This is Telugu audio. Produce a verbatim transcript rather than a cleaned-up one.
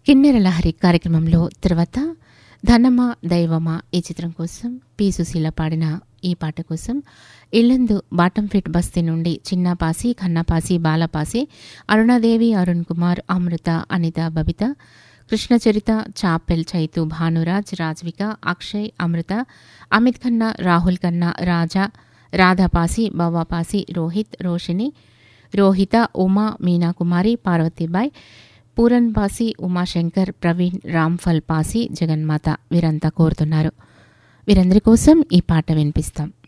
కిన్నెర లహరి కార్యక్రమంలో తర్వాత ధనమా దైవమా ఈ చిత్రం కోసం పి సుశీల పాడిన ఈ పాట కోసం ఇల్లందు బాటంఫిట్ బస్తీ నుండి చిన్నపాసి ఖన్నాపాసి బాలపాసి అరుణాదేవి అరుణ్ కుమార్ అమృత అనిత బబిత కృష్ణచరిత చాపెల్ చైతు భానురాజ్ రాజ్విక అక్షయ్ అమృత అమిత్ ఖన్నా రాహుల్ ఖన్నా రాజా రాధాపాసి బవ్వాపాసి రోహిత్ రోషిని రోహిత ఉమా మీనాకుమారి పార్వతీబాయ్ పూరన్ పాసి ఉమాశంకర్ ప్రవీణ్ రామ్ఫల్ పాసి జగన్మాత వీరంతా కోరుతున్నారు. వీరందరి కోసం ఈ పాట వినిపిస్తాం.